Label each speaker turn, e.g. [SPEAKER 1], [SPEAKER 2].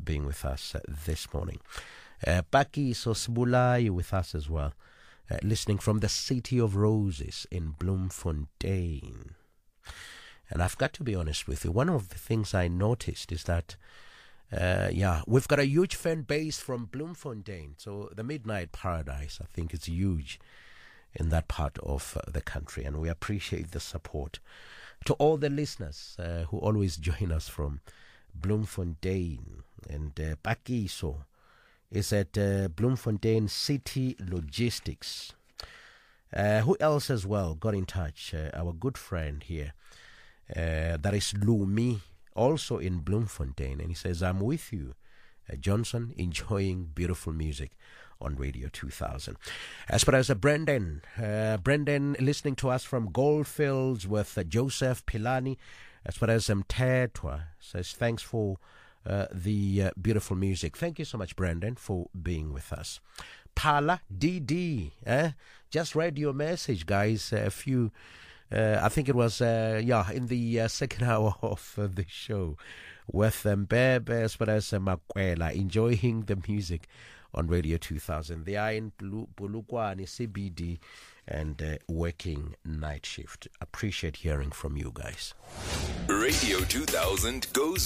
[SPEAKER 1] being with us this morning. Paki Sosbulai with us as well, listening from the City of Roses in Bloemfontein. And I've got to be honest with you, one of the things I noticed is that, we've got a huge fan base from Bloemfontein. So the Midnight Paradise, I think, is huge in that part of the country. And we appreciate the support. To all the listeners who always join us from Bloemfontein. And Pakiso is at Bloemfontein City Logistics. Who else as well got in touch? Our good friend here. That is Lumi, also in Bloemfontein, and he says, I'm with you, Johnson, enjoying beautiful music on Radio 2000. As far as Brendan listening to us from Goldfields with Joseph Pilani. As far as Mtetwa says, thanks for the beautiful music. Thank you so much, Brendan, for being with us. Pala DD, just read your message, guys. A few. I think it was, in the second hour of the show with Mbebe as well as Makwela enjoying the music on Radio 2000. They are in Bulukwane, CBD, and working night shift. Appreciate hearing from you guys.
[SPEAKER 2] Radio 2000 goes